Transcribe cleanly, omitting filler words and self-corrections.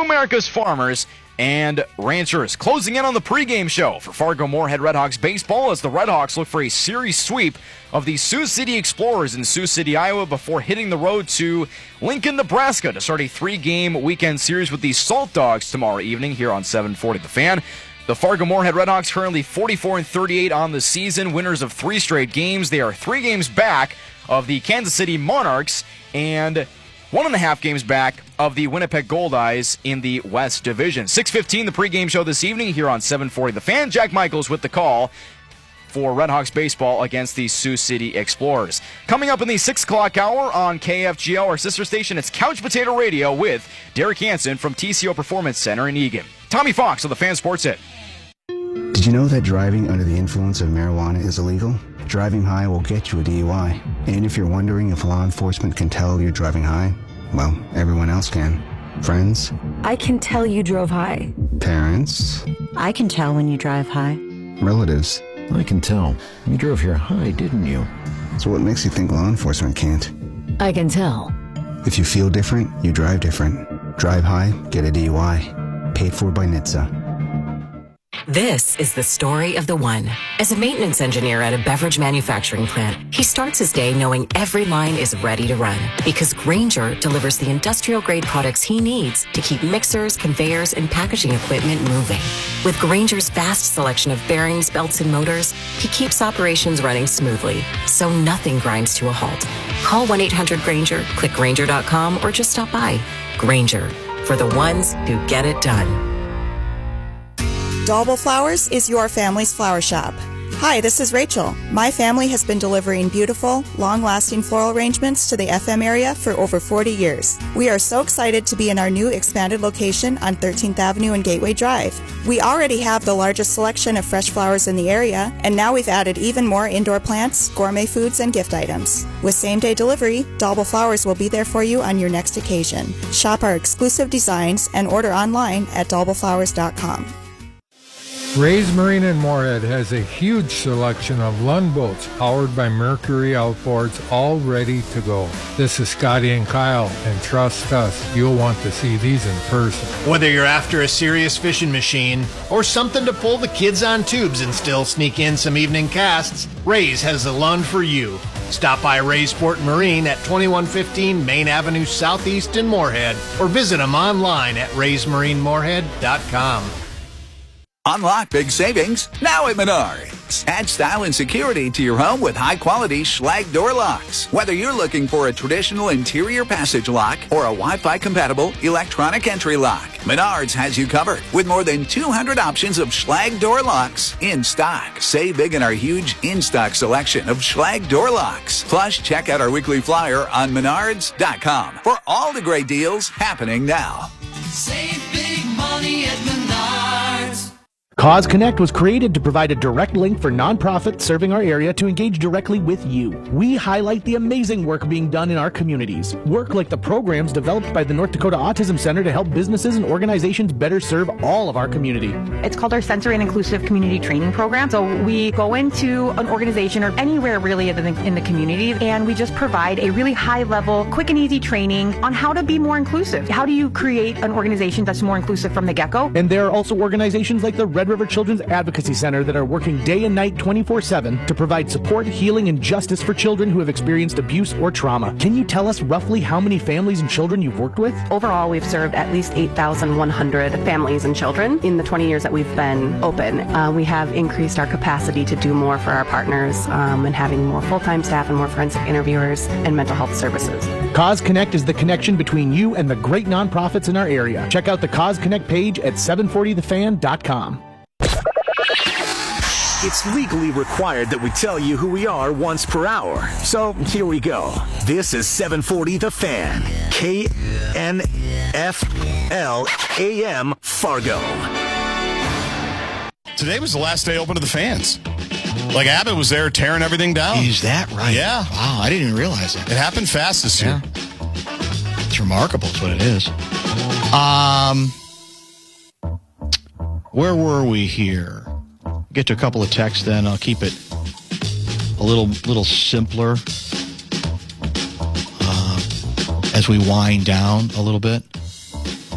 America's farmers and ranchers. Closing in on the pregame show for Fargo-Moorhead Redhawks baseball as the Redhawks look for a series sweep of the Sioux City Explorers in Sioux City, Iowa, before hitting the road to Lincoln, Nebraska to start a 3-game weekend series with the Salt Dogs tomorrow evening here on 740 The Fan. The Fargo-Moorhead Redhawks currently 44-38 on the season, winners of 3 straight games. They are 3 games back of the Kansas City Monarchs and 1.5 games back of the Winnipeg Goldeyes in the West Division. 6:15, the pregame show this evening here on 740 The Fan. Jack Michaels with the call for Redhawks baseball against the Sioux City Explorers. Coming up in the 6 o'clock hour on KFGO, our sister station, it's Couch Potato Radio with Derek Hansen from TCO Performance Center in Eagan. Tommy Fox of the Fan Sports Hit. Did you know that driving under the influence of marijuana is illegal? Driving high will get you a DUI. And if you're wondering if law enforcement can tell you're driving high, well, everyone else can. Friends? I can tell you drove high. Parents? I can tell when you drive high. Relatives? I can tell. You drove here high, didn't you? So what makes you think law enforcement can't? I can tell. If you feel different, you drive different. Drive high, get a DUI. Paid for by NHTSA. This is the story of the one. As a maintenance engineer at a beverage manufacturing plant, he starts his day knowing every line is ready to run because Grainger delivers the industrial-grade products he needs to keep mixers, conveyors, and packaging equipment moving. With Grainger's vast selection of bearings, belts, and motors, he keeps operations running smoothly, so nothing grinds to a halt. Call 1-800-GRAINGER, click Grainger.com, or just stop by. Grainger, for the ones who get it done. Dalbel Flowers is your family's flower shop. Hi, this is Rachel. My family has been delivering beautiful, long-lasting floral arrangements to the FM area for over 40 years. We are so excited to be in our new expanded location on 13th Avenue and Gateway Drive. We already have the largest selection of fresh flowers in the area, and now we've added even more indoor plants, gourmet foods, and gift items. With same-day delivery, Dalbel Flowers will be there for you on your next occasion. Shop our exclusive designs and order online at dalbelflowers.com. Ray's Marine in Moorhead has a huge selection of Lund boats powered by Mercury outboards, all ready to go. This is Scotty and Kyle, and trust us, you'll want to see these in person. Whether you're after a serious fishing machine or something to pull the kids on tubes and still sneak in some evening casts, Ray's has the Lund for you. Stop by Ray's Port Marine at 2115 Main Avenue Southeast in Moorhead or visit them online at raysmarinemoorhead.com. Unlock big savings now at Menards. Add style and security to your home with high-quality Schlage door locks. Whether you're looking for a traditional interior passage lock or a Wi-Fi compatible electronic entry lock, Menards has you covered with more than 200 options of Schlage door locks in stock. Save big in our huge in-stock selection of Schlage door locks. Plus, check out our weekly flyer on Menards.com for all the great deals happening now. Save big money at Menards. Cause Connect was created to provide a direct link for nonprofits serving our area to engage directly with you. We highlight the amazing work being done in our communities. Work like the programs developed by the North Dakota Autism Center to help businesses and organizations better serve all of our community. It's called our Sensory and Inclusive Community Training Program. So we go into an organization or anywhere really in the community, and we just provide a really high level, quick and easy training on how to be more inclusive. How do you create an organization that's more inclusive from the get-go? And there are also organizations like the Red River Children's Advocacy Center that are working day and night 24/7 to provide support, healing, and justice for children who have experienced abuse or trauma. Can you tell us roughly how many families and children you've worked with? Overall, we've served at least 8,100 families and children in the 20 years that we've been open. We have increased our capacity to do more for our partners and having more full-time staff and more forensic interviewers and mental health services. Cause Connect is the connection between you and the great nonprofits in our area. Check out the Cause Connect page at 740thefan.com. It's legally required that we tell you who we are once per hour. So here we go. This is 740 The Fan. KNFL AM Fargo. Today was the last day open to the fans. Like Abbott was there tearing everything down. Is that right? Yeah. Wow, I didn't even realize that. It happened fast this year. It's remarkable is what it is. Where were we here? Get to a couple of texts, then I'll keep it a little simpler as we wind down a little bit.